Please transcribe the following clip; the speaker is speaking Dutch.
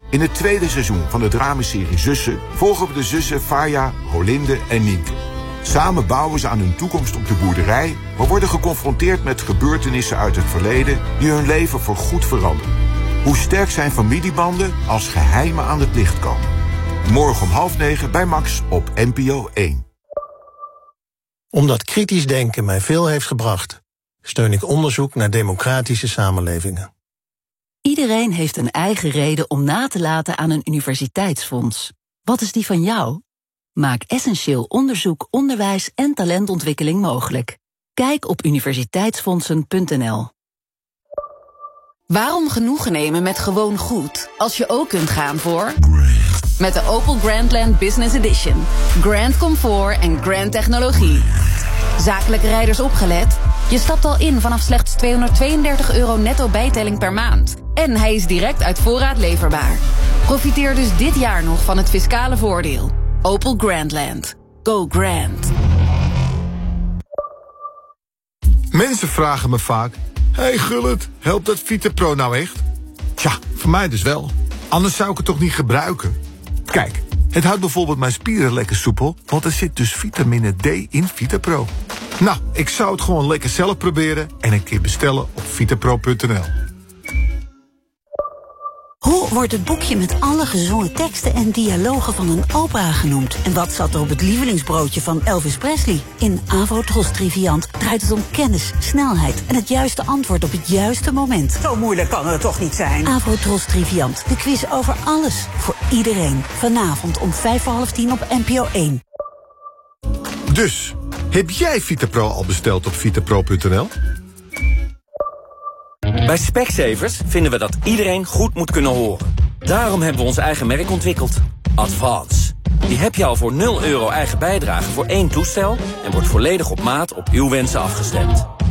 In het tweede seizoen van de dramaserie Zussen volgen we de zussen Faya, Rolinde en Nienke. Samen bouwen ze aan hun toekomst op de boerderij, maar worden geconfronteerd met gebeurtenissen uit het verleden die hun leven voorgoed veranderen. Hoe sterk zijn familiebanden als geheimen aan het licht komen? Morgen om 8:30 bij Max op NPO 1. Omdat kritisch denken mij veel heeft gebracht, steun ik onderzoek naar democratische samenlevingen. Iedereen heeft een eigen reden om na te laten aan een universiteitsfonds. Wat is die van jou? Maak essentieel onderzoek, onderwijs en talentontwikkeling mogelijk. Kijk op universiteitsfondsen.nl. Waarom genoegen nemen met gewoon goed, als je ook kunt gaan voor... Met de Opel Grandland Business Edition. Grand comfort en grand technologie. Zakelijke rijders opgelet? Je stapt al in vanaf slechts €232 netto bijtelling per maand. En hij is direct uit voorraad leverbaar. Profiteer dus dit jaar nog van het fiscale voordeel. Opel Grandland. Go grand. Mensen vragen me vaak... Hey Gullit, helpt dat VitaPro nou echt? Tja, voor mij dus wel. Anders zou ik het toch niet gebruiken? Kijk, het houdt bijvoorbeeld mijn spieren lekker soepel... want er zit dus vitamine D in VitaPro. Nou, ik zou het gewoon lekker zelf proberen... en een keer bestellen op vitapro.nl. Hoe wordt het boekje met alle gezongen teksten en dialogen van een opera genoemd? En wat zat er op het lievelingsbroodje van Elvis Presley? In Avrotros Triviant draait het om kennis, snelheid... en het juiste antwoord op het juiste moment. Zo moeilijk kan het toch niet zijn? Avrotros Triviant, de quiz over alles. Voor iedereen. Vanavond om 9:55 op NPO 1. Dus, heb jij VitaPro al besteld op vitapro.nl? Bij Specsavers vinden we dat iedereen goed moet kunnen horen. Daarom hebben we ons eigen merk ontwikkeld. Advance. Die heb je al voor €0 eigen bijdrage voor 1 toestel... en wordt volledig op maat op uw wensen afgestemd.